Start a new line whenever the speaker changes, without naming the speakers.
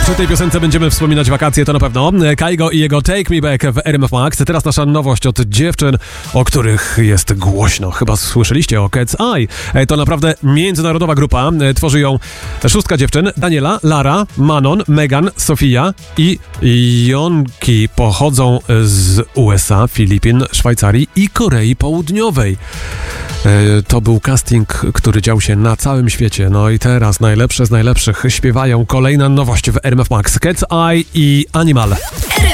Przy tej piosence będziemy wspominać wakacje, to na pewno. Kygo i jego Take Me Back w RMF Max. Teraz nasza nowość od dziewczyn, o których jest głośno. Chyba słyszeliście o Cat's Eye. To naprawdę międzynarodowa grupa. Tworzy ją 6 dziewczyn. Daniela, Lara, Manon, Megan, Sofia i Jonki. Pochodzą z USA, Filipin, Szwajcarii i Korei Południowej. To był casting, który dział się na całym świecie. No i teraz najlepsze z najlepszych śpiewają. Kolejna nowość w RMF Max. Cat's Eye i Animal.